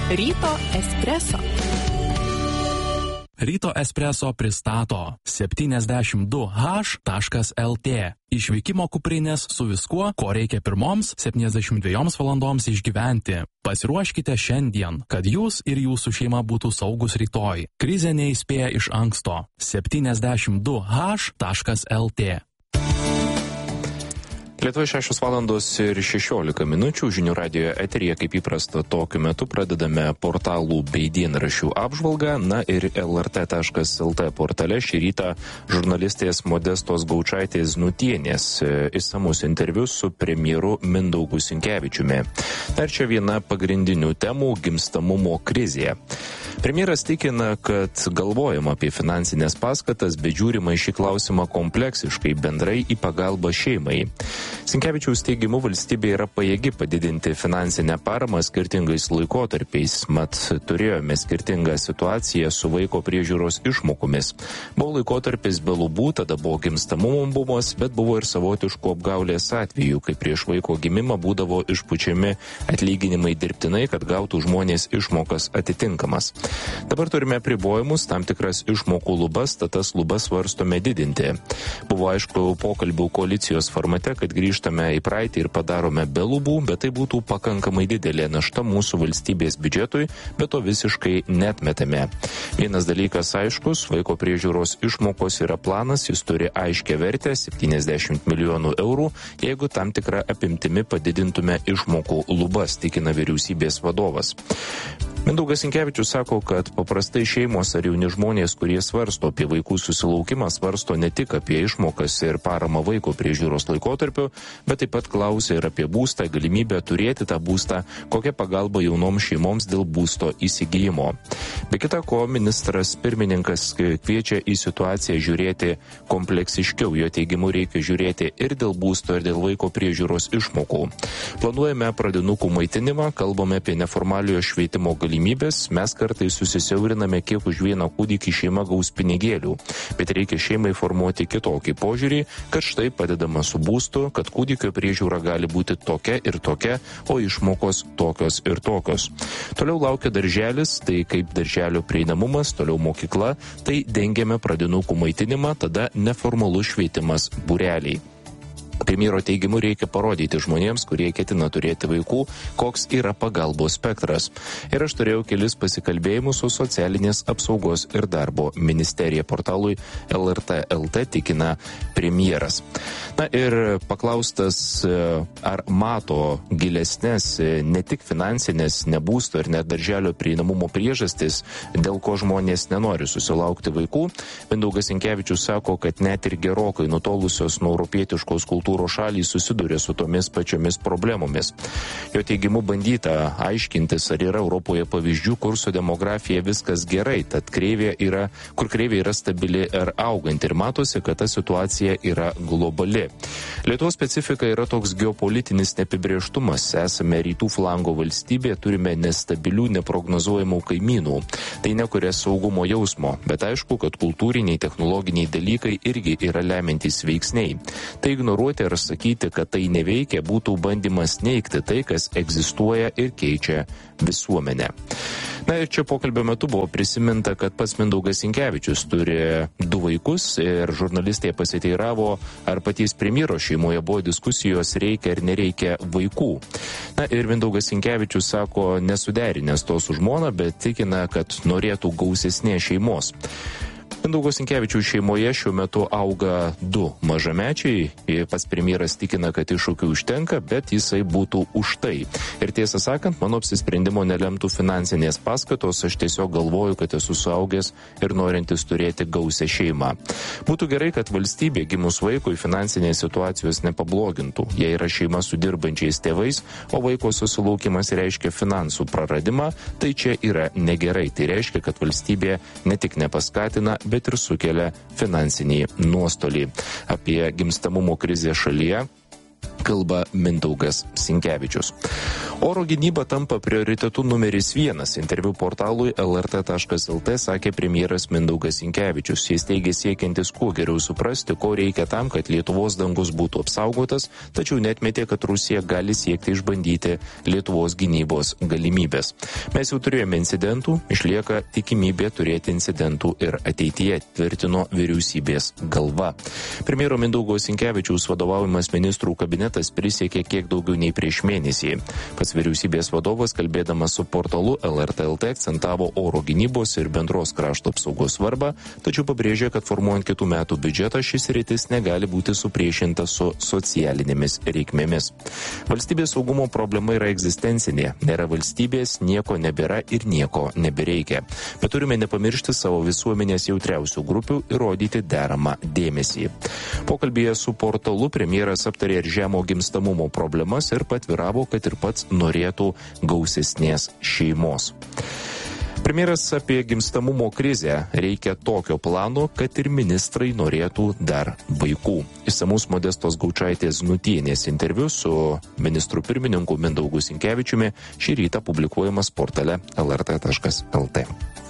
Ryto espreso. Ryto espreso pristato 72h.lt. Išvykimo kuprinės su viskuo, ko reikia pirmoms 72 valandoms išgyventi. Pasiruoškite šiandien, kad jūs ir jūsų šeima būtų saugus rytoj. Krizė neįspėja iš anksto. 72h.lt. Lietuvoje 6:16 žinių radijo eteryje, kaip įprasta, tokiu metu pradedame portalų bei dienraščių apžvalgą. Na ir lrt.lt portale šį rytą žurnalistės Modestos Gaučaitės Znutienės išsamus interviu su premjeru Mindaugu Sinkevičiumi. Dar čia viena pagrindinių temų – gimstamumo krizė. Premjeras tikina, kad galvojama apie finansinės paskatas, bet žiūrima į šį klausimą kompleksiškai, bendrai į pagalbą šeimai. Sinkevičiaus teigimu, valstybė yra pajėgi padidinti finansinę paramą skirtingais laikotarpiais, mat turėjome skirtingą situaciją su vaiko priežiūros išmokomis. Buvo laikotarpis be lubų, tada buvo gimstamumo bumas, bet buvo ir savotiškų apgaulės atvejų, kai prieš vaiko gimimą būdavo išpučiami atlyginimai dirbtinai, kad gautų žmonės išmokas atitinkamas. Dabar turime apribojimus, tam tikras išmokų lubas, tad tas lubas svarstome didinti. Buvo aišku pokalbių koalicijos formate, kad grįžtame į praeitį ir padarome be lubų, bet tai būtų pakankamai didelė našta mūsų valstybės biudžetui, bet to visiškai netmetame. Vienas dalykas aiškus, vaiko priežiūros išmokos yra planas, jis turi aiškę vertę 70 milijonų eurų, jeigu tam tikrą apimtimi padidintume išmokų lubas, tikina vyriausybės vadovas. Mindaugas Sinkevičius sako, kad paprastai šeimos ar jauni žmonės, kurie svarsto apie vaikų susilaukimą, svarsto ne tik apie išmokas ir paramą vaiko priežiūros laikotarpiu, bet taip pat klausia ir apie būstą, galimybę turėti tą būstą, kokia pagalba jaunoms šeimoms dėl būsto įsigijimo. Be kita ko, ministras pirmininkas kviečia į situaciją žiūrėti kompleksiškiau. Jo teigimu reikia žiūrėti ir dėl būsto, ir dėl vaiko priežiūros išmokų. Planuojame pradinukų maitinimą, kalbame apie neformaliojo švietimo galimybės, mes kartais susisiauriname, kiek už vieną kūdikį šeima gaus pinigėlių, bet reikia šeimai formuoti kitokį požiūrį, kad štai padedama su būstu, kad kūdikio priežiūra gali būti tokia ir tokia, o išmokos tokios ir tokios. Toliau laukia darželis, tai kaip darželio prieinamumas, toliau mokykla, tai dengiame pradinukų maitinimą, tada neformalus švietimas būreliai. Premjero teigimu reikia parodyti žmonėms, kurie ketina turėti vaikų, koks yra pagalbos spektras. Ir aš turėjau kelis pasikalbėjimus su socialinės apsaugos ir darbo ministerija. Portalui LRT.lt tikina premjeras. Na ir paklaustas, ar mato gilesnės ne tik finansinės, ne būsto ir net darželio prieinamumo priežastis, dėl ko žmonės nenori susilaukti vaikų, Mindaugas Sinkevičius sako, kad net ir gerokai nutolusios nuo europietiškos kultūros šalys susiduria su tomis pačiomis problemomis. Jo teigimu bandyta aiškintis, ar yra Europoje pavyzdžių, kur su demografija viskas gerai, tad kreivė yra stabili ar auganti ir matosi, kad ta situacija yra globali. Lietuvos specifika yra toks geopolitinis neapibrėžtumas. Esame rytų flango valstybė, turime nestabilių, neprognozuojamų kaimynų. Tai nekuria saugumo jausmo, bet aišku, kad kultūriniai, technologiniai dalykai irgi yra lemiantys veiksniai. Tai ignoruoti ar sakyti, kad tai neveikia, būtų bandymas neigti tai, kas egzistuoja ir keičia visuomenę. Na ir čia pokalbio metu buvo prisiminta, kad pats Mindaugas Sinkevičius turi 2 vaikus ir žurnalistai pasiteiravo, ar paties premjero šeimoje buvo diskusijos, reikia ar nereikia vaikų. Na ir Mindaugas Sinkevičius sako, nesuderinęs to su žmona, bet tikina, kad norėtų gausesnės šeimos. Mindaugo Sinkevičiaus šeimoje šiuo metu auga 2 mažamečiai. Pats premjeras tikina, kad iššūkių užtenka, bet jisai būtų už tai. Ir tiesą sakant, mano apsisprendimo nelemtų finansinės paskatos, aš tiesiog galvoju, kad esu suaugęs ir norintis turėti gausią šeimą. Būtų gerai, kad valstybė gimus vaikui finansinės situacijos nepablogintų. Jei yra šeima su dirbančiais tėvais, o vaiko susilaukimas reiškia finansų praradimą, tai čia yra negerai. Tai reiškia, kad valstybė ne tik nepaskatina, bet ir sukelia finansinį nuostolį. Apie gimstamumo krizę šalyje kalba Mindaugas Sinkevičius. Oro gynyba tampa prioritetu numeris 1. Interviu portalui lrt.lt sakė premjeras Mindaugas Sinkevičius. Jis teigė siekiantis kuo geriau suprasti, ko reikia tam, kad Lietuvos dangus būtų apsaugotas, tačiau netmetė, kad Rusija gali siekti išbandyti Lietuvos gynybos galimybės. Mes jau turėjome incidentų, išlieka tikimybė turėti incidentų ir ateityje, tvirtino vyriausybės galva. Premjero Mindaugo Sinkevičiaus vadovaujamas ministrų kabinetas prisiekė kiek daugiau nei prieš mėnesį. Pats vyriausybės vadovas, kalbėdamas su portalu LRT.lt, akcentavo oro gynybos ir bendros krašto apsaugos svarbą, tačiau pabrėžė, kad formuojant kitų metų biudžetą šis sritis negali būti supriešinta su socialinėmis reikmėmis. Valstybės saugumo problema yra egzistencinė. Nėra valstybės, nieko nebėra ir nieko nebereikia. Bet turime nepamiršti savo visuomenės jautriausių grupių ir rodyti deramą dėmesį. Pokalbėje su portalu premjeras aptarė ir žemo gimstamumo problemas ir patviravo, kad ir pats norėtų gausesnės šeimos. Premjeras apie gimstamumo krizę. Reikia tokio plano, kad ir ministrai norėtų dar vaikų. Išsamus Modestos Gaučaitės Znutienės interviu su ministru pirmininku Mindaugu Sinkevičiumi šį rytą publikuojamas portale lrt.lt.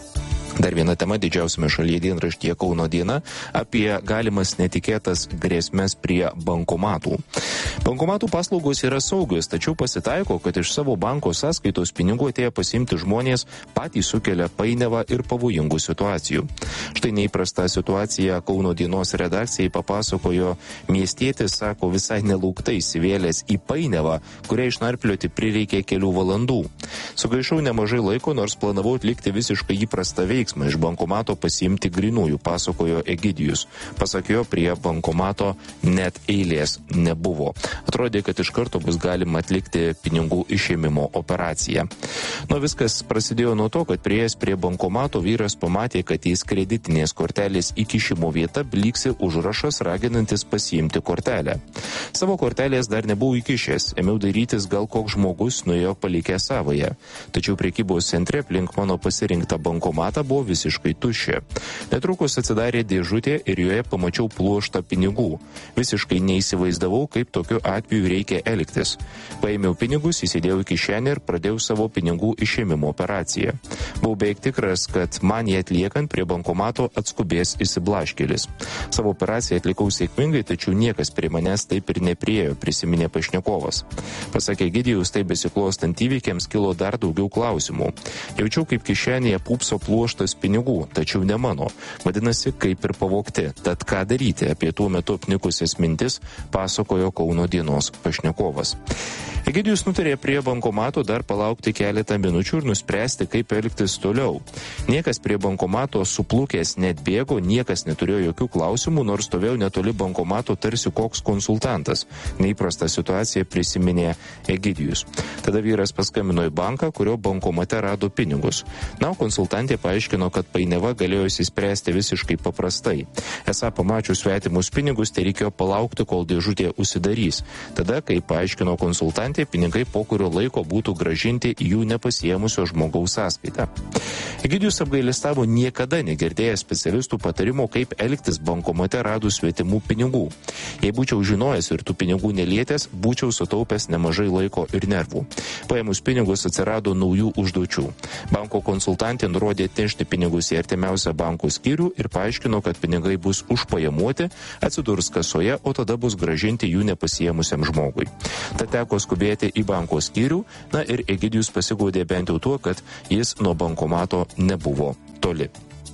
Dar viena tema didžiausiame šalyje dienraštyje Kauno diena apie galimas netikėtas grėsmes prie bankomatų. Bankomatų paslaugos yra saugios, tačiau pasitaiko, kad iš savo banko sąskaitos pinigų atėję pasiimti žmonės patys sukelia painiavą ir pavojingų situacijų. Štai neįprasta situacija Kauno dienos redakcijai papasakojo miestietis, sako, visai nelauktai įsivėlęs į painiavą, kurią išnarplioti prireikė kelių valandų. Sugaišau nemažai laiko, nors planavau atlikti visiškai įprastą veiksmą iš bankomato pasiimti grynųjų, pasakojo Egidijus. Pasak jo, prie bankomato net eilės nebuvo. Atrodė, kad iš karto bus galima atlikti pinigų išėmimo operaciją. Viskas prasidėjo nuo to, kad prieėjęs prie bankomato vyras pamatė, kad ties kreditinės kortelės įkišimo vieta blyksi užrašas raginantis pasiimti kortelę. Savo kortelės dar nebuvau įkišęs, ėmiau dairytis, gal koks žmogus nuėjo palikę savąją. Tačiau prekybos centre aplink mano pasirinktą bankomatą buvo visiškai tuščia. Netrukus atsidarė dėžutė ir joje pamačiau pluoštą pinigų. Visiškai neįsivaizdavau, kaip tokiu atveju reikia elgtis. Paėmiau pinigus, įsidėjau į kišenę ir pradėjau savo pinigų išėmimo operaciją. Buvau beveik tikras, kad man jį atliekant prie bankomato atskubės išsiblaškėlis. Savo operaciją atlikau sėkmingai, tačiau niekas prie manęs taip ir nepriėjo, prisiminė pašnekovas. Pasakė Egidijus, tai besiklostant įvykiams kilo dar daugiau klausimų. Jaučiau, kaip kišenėje pūpso pluoštas pinigų, tačiau ne mano. Vadinasi, kaip ir pavogti. Tad ką daryti? Apie tuo metu apnikusias mintis pasakojo Kauno dienos pašnekovas. Egidijus nutarė prie bankomato dar palaukti keletą minučių ir nuspręsti, kaip elgtis toliau. Niekas prie bankomato suplukęs net bėgo, niekas neturėjo jokių klausimų, nors stovėjau netoli bankomato tarsi koks konsultantas. Neįprasta situacija, prisiminė Egidijus. Tada vyras paskambino į banką, kurio bankomate rado pinigus. Konsultantė paaiškino, kad painiava galėjo išsispręsti visiškai paprastai. Esą pamačius svetimus pinigus, tai reikėjo palaukti, kol dėžutė užsidarys. Tada, kai paaiškino konsultantė, pinigai po kurio laiko būtų gražinti į jų nepasiėmusio žmogaus sąskaitą. Egidijus apgailestavo niekada negirdėjęs specialistų patarimo, kaip elgtis bankomate radus svetimų pinigų. Jei būčiau žinojęs ir tų pinigų nelietęs, būčiau sutaupęs nemažai laiko ir nervų. Paėmus pinigus atsirado naujų užduočių. Banko konsultantė nurodė atnešti pinigus į artimiausią banko skyrių ir paaiškino, kad pinigai bus užpajamuoti, atsidurs kasoje, o tada bus gražinti jų nepasiėmusiam žmogui. Tad teko skubėti į banko skyrių, ir Egidijus pasigaudė bent jau tuo, kad jis nuo bankomato nebuvo toli.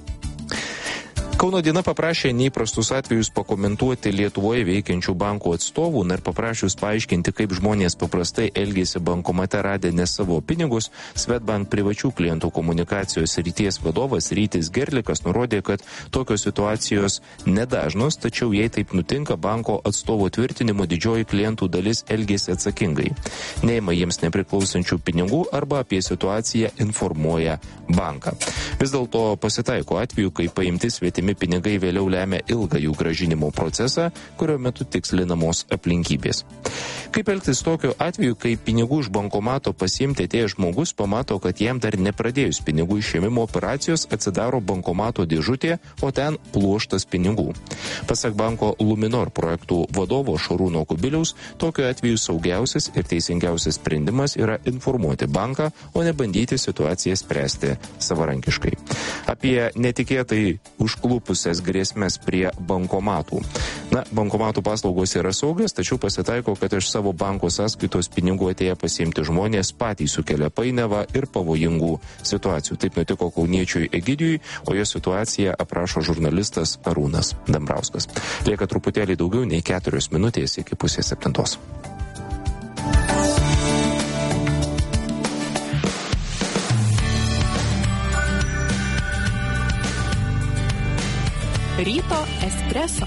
Kauno diena paprašė neįprastus atvejus pakomentuoti Lietuvoje veikiančių bankų atstovų ir paprašius paaiškinti, kaip žmonės paprastai elgėsi bankomate radę ne savo pinigus, Swedbank privačių klientų komunikacijos srities vadovas Rytis Gerlikas nurodė, kad tokios situacijos nedažnos, tačiau jei taip nutinka, banko atstovo tvirtinimu didžioji klientų dalis elgėsi atsakingai. Neima jiems nepriklausančių pinigų arba apie situaciją informuoja banką. Vis dėlto pasitaiko atveju, kai paimti svetimi pinigai vėliau lemia ilgą jų gražinimo procesą, kurio metu tikslinamos aplinkybės. Kaip elgtis tokiu atveju, kai pinigų iš bankomato pasiimti atėjęs žmogus pamato, kad jam dar nepradėjus pinigų išėmimo operacijos atsidaro bankomato dėžutė, o ten pluoštas pinigų. Pasak banko Luminor projektų vadovo Šarūno Kubiliaus, tokiu atveju saugiausias ir teisingiausias sprendimas yra informuoti banką, o ne bandyti situaciją spręsti savarankiškai. Apie netikėtai užklupusias grėsmes prie bankomatų. Bankomatų paslaugos yra saugios, tačiau pasitaiko, kad iš savo banko sąskaitos pinigų atėję pasiimti žmonės patys sukelia painiavą ir pavojingų situacijų. Taip nutiko kauniečiui Egidijui, o jo situaciją aprašo žurnalistas Arūnas Dambrauskas. Lieka truputėlį daugiau nei 4 minutės iki 6:30. Ryto espreso.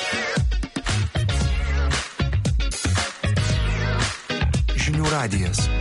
Žinių radijas.